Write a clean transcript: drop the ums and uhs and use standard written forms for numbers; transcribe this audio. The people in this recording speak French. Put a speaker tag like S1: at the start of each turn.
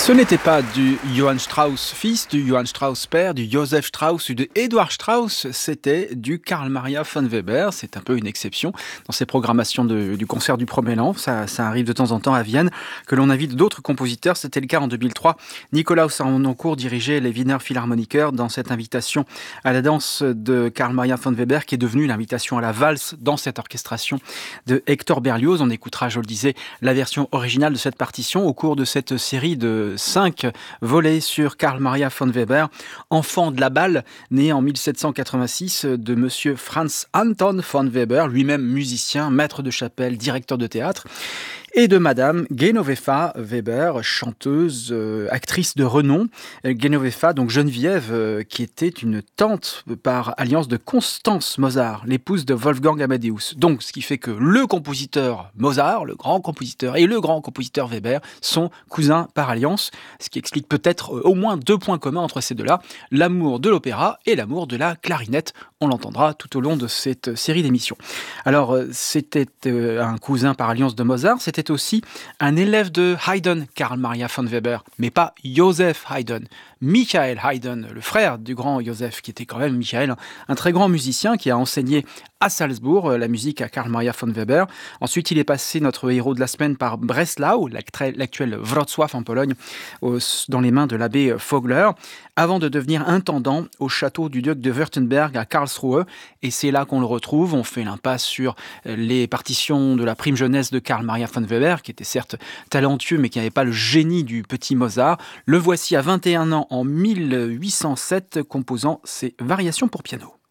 S1: Ce n'était pas du Johann Strauss fils, du Johann Strauss père, du Joseph Strauss ou de Eduard Strauss, c'était du Karl Maria von Weber. C'est un peu une exception dans ces programmations du concert du Premier An. Ça arrive de temps en temps à Vienne, que l'on invite d'autres compositeurs. C'était le cas en 2003. Nikolaus Harnoncourt dirigeait les Wiener Philharmoniker dans cette invitation à la danse de Karl Maria von Weber, qui est devenue l'invitation à la valse dans cette orchestration de Hector Berlioz. On écoutera, je le disais, la version originale de cette partition au cours de cette série de 5 volets sur Karl Maria von Weber, enfant de la balle, né en 1786 de monsieur Franz Anton von Weber, lui-même musicien, maître de chapelle, directeur de théâtre, et de madame Genovefa Weber, chanteuse, actrice de renom. Genovefa, donc Geneviève, qui était une tante par alliance de Constance Mozart, l'épouse de Wolfgang Amadeus. Donc, ce qui fait que le compositeur Mozart, le grand compositeur, et le grand compositeur Weber sont cousins par alliance, ce qui explique peut-être au moins 2 points communs entre ces deux-là, l'amour de l'opéra et l'amour de la clarinette. On l'entendra tout au long de cette série d'émissions. Alors, c'était un cousin par alliance de Mozart, c'était aussi un élève de Haydn, Karl Maria von Weber, mais pas Joseph Haydn, Michael Haydn, le frère du grand Joseph, qui était quand même Michael, un très grand musicien qui a enseigné à Salzbourg la musique à Karl Maria von Weber. Ensuite, il est passé, notre héros de la semaine, par Breslau, l'actuel Wrocław en Pologne, dans les mains de l'abbé Vogler, avant de devenir intendant au château du duc de Württemberg à Karlsruhe. Et c'est là qu'on le retrouve. On fait l'impasse sur les partitions de la prime jeunesse de Karl Maria von Weber, qui était certes talentueux, mais qui n'avait pas le génie du petit Mozart. Le voici à 21 ans en 1807, composant ses variations pour piano.